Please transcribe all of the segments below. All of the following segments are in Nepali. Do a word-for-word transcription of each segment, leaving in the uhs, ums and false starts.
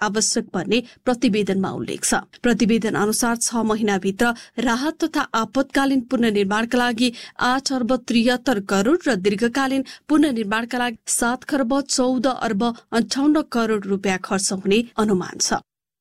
आवश्यक पर्ने प्रतिवेदनमा उल्लेख छ। प्रतिवेदन अनुसार छ महिनाभित्र राहत तथा आपतकालीन पुनर्निर्माणका लागि आठ अर्ब त्रिहत्तर करोड़ र दीर्घकालीन पुनर्निर्माणका लागि सात खर्ब चौध अर्ब अन्ठाउन्न करोड़ रुपियाँ खर्च हुने अनुमान छ।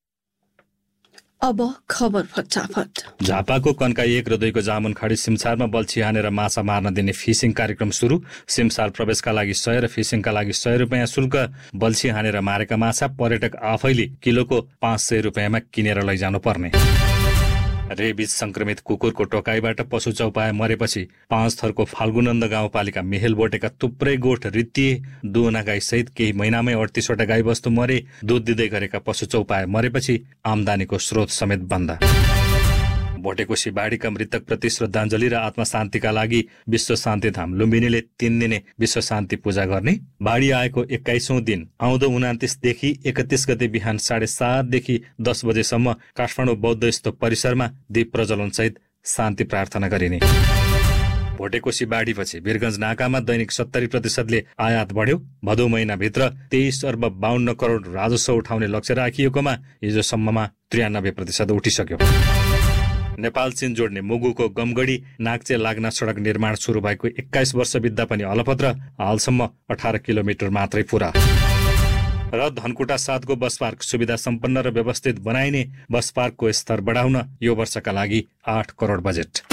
अब खबर फटाफट। झापाको कन्का एक र दुईको जामुनखाडी सिमसारमा बल्छी हानेर माछा मार्न दिने फिसिङ कार्यक्रम सुरु। सिमसार प्रवेशका लागि सय र फिसिङका लागि सय रुपियाँ शुल्क। बल्छी हानेर मारेका माछा पर्यटक आफैले किलोको पाँच सय रुपियाँमा किनेर लैजानु पर्ने। रेबिज संक्रमित कुकुरको टोकाइबाट पशु चौपाया मरेपछि पाँच थरको फाल्गुनन्द गाउँपालिका मेहेलबोटेका थुप्रै गोठ रित्तिए। दुहुना गाई सहित केही महिनामै अडतिसवटा गाईबस्तु मरे। दुध दिँदै गरेका पशु चौपाया मरेपछि आमदानीको स्रोत समेत बन्द। भोटेकोशी बाढीका मृतकप्रति श्रद्धाञ्जली र आत्मशान्तिका लागि विश्व शान्ति धाम लुम्बिनीले तीन दिने विश्व शान्ति पूजा गर्ने। बाढी आएको एक्काइसौं दिन आउँदो उनातिसदेखि एकतिस गते बिहान साढे सातदेखि दस बजेसम्म काठमाडौँ बौद्ध स्तूप परिसरमा दीप प्रज्वलन सहित शान्ति प्रार्थना गरिने। भोटेकोशी बाढीपछि वीरगञ्ज नाकामा दैनिक सत्तरी प्रतिशतले आयात बढ्यो। भदौ महिनाभित्र तेइस अर्ब बाहन्न करोड़ राजस्व उठाउने लक्ष्य राखिएकोमा हिजोसम्ममा त्रियानब्बे प्रतिशत उठिसक्यो। नेपाल चीन जोड्ने मुगुको गमगढी नाक्चे लाग्ना सडक निर्माण सुरु भएको एक्काइस वर्ष बित्दा पनि अलपत्र। हालसम्म अठार किलोमिटर मात्रै पुरा। र धनकुटा सातको बस पार्क सुविधा सम्पन्न र व्यवस्थित बनाइने। बस पार्कको स्तर बढाउन यो वर्षका लागि आठ करोड़ बजेट।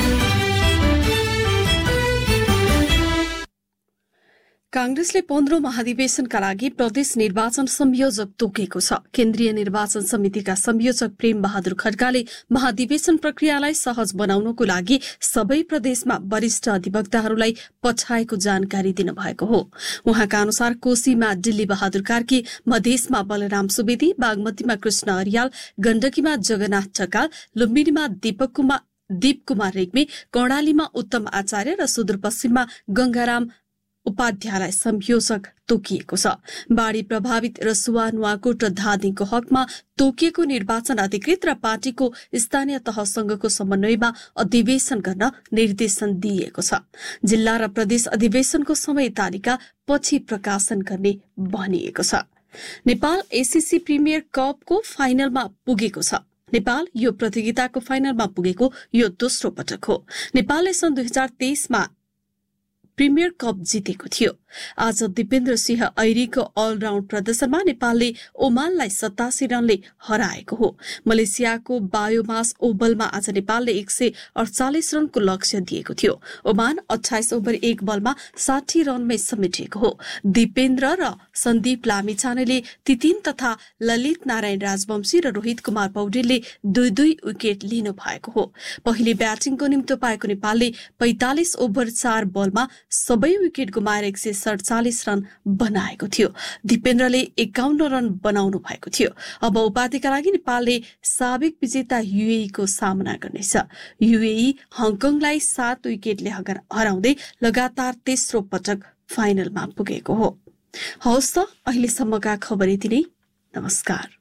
कांग्रेसले पन्ध्रौं महाधिवेशनका लागि प्रदेश निर्वाचन संयोजक तोकेको छ। केन्द्रीय निर्वाचन समितिका संयोजक प्रेम बहादुर खड्काले महाधिवेशन प्रक्रियालाई सहज बनाउनको लागि सबै प्रदेशमा वरिष्ठ अधिवक्ताहरूलाई पछाएको जानकारी दिनुभएको हो। उहाँका अनुसार कोशीमा दिल्ली बहादुर कार्की, मधेसमा बलराम सुवेदी, बागमतीमा कृष्ण अर्याल, गण्डकीमा जगन्नाथ ढकाल, लुम्बिनीमा दीपक कुमार दीप कुमार रेग्मी, कर्णालीमा उत्तम आचार्य र सुदूरपश्चिममा गंगाराम उपाध्यायलाई संयोजक तोकिएको छ। बाढ़ी प्रभावित रसुवा, नुवाकोट र धादिङको हकमा तोकिएको निर्वाचन अधिकृत र पार्टीको स्थानीय तहसँगको समन्वयमा अधिवेशन गर्न निर्देशन दिइएको छ। जिल्ला र प्रदेश अधिवेशनको समय तालिका पछि प्रकाशन गर्ने भनिएको छ। नेपाल एसीसी प्रिमियर कपको फाइनलमा पुगेको छ। नेपाल यो प्रतियोगिताको फाइनलमा पुगेको यो दोस्रो पटक हो। नेपालले सन् दुई हजार तेइसमा प्रिमियर कप जितेको थियो। आज दिपेन्द्र सिंह ऐरीको अलराउण्ड प्रदर्शनमा नेपालले ओमानलाई सतासी रनले हराएको हो। मलेसियाको बायोमास ओभलमा आज नेपालले एक सय अडचालिस रनको लक्ष्य दिएको थियो। ओमान अठाइस ओभर एक बलमा साठी रनमै समेटिएको हो। दिपेन्द्र र सन्दीप लामिछानेले तितिन तथा ललित नारायण राजवंशी र रोहित कुमार पौडेलले दुई दुई विकेट लिनु भएको हो। पहिले ब्याटिङको निम्तो पाएको नेपालले पैंतालिस ओभर चार बलमा सबै विकेट गुमाएर एक सय सडचालिस रन बनाएको थियो। दिपेन्द्रले एकाउन्न रन बनाउनु भएको थियो। अब उपाधिका लागि नेपालले साबिक विजेता यूएई को सामना गर्नेछ। यूएई हङकङलाई सात विकेटले हराउँदै लगातार तेस्रो पटक फाइनलमा पुगेको हो। हवस् त अहिलेसम्मका खबर यति नै। नमस्कार।